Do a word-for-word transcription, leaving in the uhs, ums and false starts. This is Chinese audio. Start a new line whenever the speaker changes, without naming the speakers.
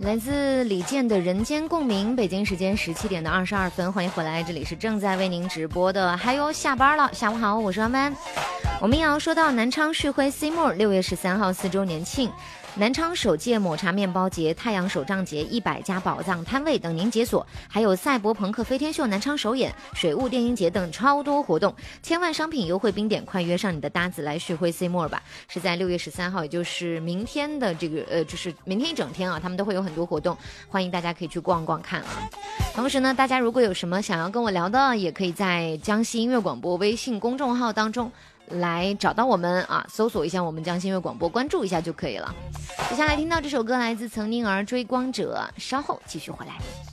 来自李健的人间共鸣，北京时间十七点的二十二分，欢迎回来，这里是正在为您直播的，还有下班了，下午好，我是阿曼。我们也要说到南昌旭辉 Seymour 六月十三号四周年庆，南昌首届抹茶面包节、太阳手账节、一百家宝藏摊位等您解锁，还有赛博朋克飞天秀南昌首演、水雾电音节等超多活动，千万商品优惠冰点，快约上你的搭子来旭辉 Seymour 吧！是在六月十三号，也就是明天的这个呃，就是明天一整天啊，他们都会有很多活动，欢迎大家可以去逛逛看啊。同时呢，大家如果有什么想要跟我聊的，也可以在江西音乐广播微信公众号当中来找到我们啊，搜索一下我们江西音乐广播，关注一下就可以了。接下来听到这首歌来自岑宁儿《追光者》，稍后继续回来。